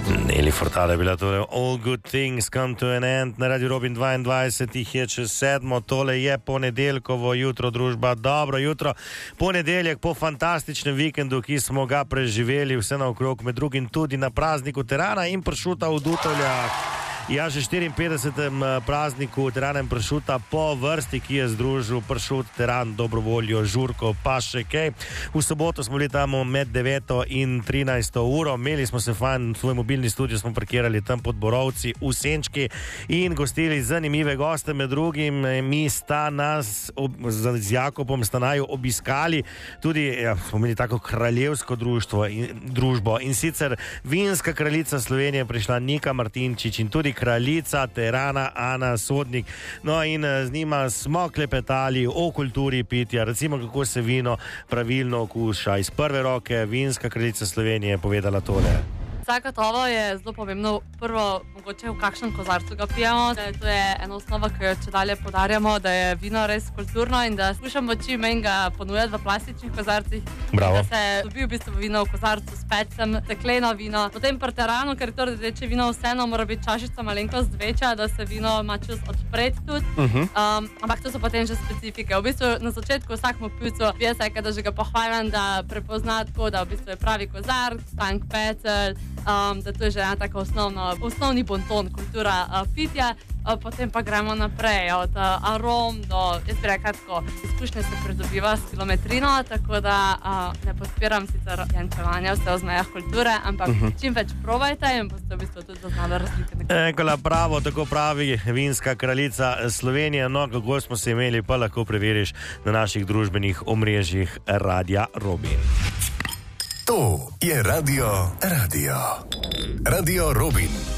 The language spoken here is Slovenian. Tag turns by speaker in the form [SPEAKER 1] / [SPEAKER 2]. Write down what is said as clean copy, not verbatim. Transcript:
[SPEAKER 1] Neli Furtado je bila torej All Good Things Come to an End na Radio Robin 22, jih je čez 7, tole je ponedeljkovo jutro, družba, dobro jutro, ponedeljek po fantastičnem vikendu, ki smo ga preživeli vse naokrog, med drugim tudi na prazniku terana in pršuta v Dutovljah. Ja, že 54. prazniku terana in pršuta po vrsti, ki je združil pršut, teran, dobrovoljo, žurko, pa še kaj. V soboto smo bili tam med 9 in 13 uro, imeli smo se fajn, svoj mobilni studio smo parkirali tam pod Borovci v Senčki in gostili zanimive goste, med drugim mi sta nas z Jakobom Stanaju obiskali tudi, smo imeli tako kraljevsko družbo in sicer vinska kraljica Slovenije prišla Nika Martinčič in tudi kraljica terana Ana Sodnik. No in z njima smo klepetali o kulturi pitja, recimo kako se vino pravilno okuša. Iz prve roke vinska kraljica Slovenije je povedala tole.
[SPEAKER 2] Zagotovo je zelo pomembno prvo, mogoče v kakšnem kozarcu ga pijemo. To je ena osnova, ki jo čedalje poudarjamo, da je vino res kulturno in da skušamo čim manj ga ponujati v plastičnih kozarcih.
[SPEAKER 1] Bravo.
[SPEAKER 2] Da se dobi v bistvu vino v kozarcu s pecem, stekleno vino. Potem pri teranu, ker to rdeče vino vseeno mora biti čašica malenkost večja, da se vino ima čez odpret tudi. Ampak to so potem že specifike. V bistvu na začetku vsakmu pivcu jaz rekel, da že ga pohvalim, da prepozna tako, da v bistvu je pravi kozarc, tank pecelj, da to je že ena tako osnovni bonton, kultura pitja, potem pa gremo naprej od arom do, jaz bi rekla tako, izkušnje se pridobiva s kilometrino, tako da ne podpiram sicer jančevanja vse v zmejah kulture, ampak čim več probajte in boste v bistvu tudi zaznali razlike.
[SPEAKER 1] Ekola pravo, tako pravi vinska kraljica Slovenije, no kako smo se imeli, pa lahko preveriš na naših družbenih omrežjih Radia Robin.
[SPEAKER 3] To je Radio Robin.